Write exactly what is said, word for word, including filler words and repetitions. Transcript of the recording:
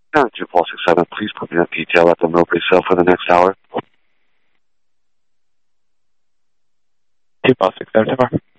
Uh, two four six seven, please put me that detail at the Millbury sale for the next hour. two four six seven,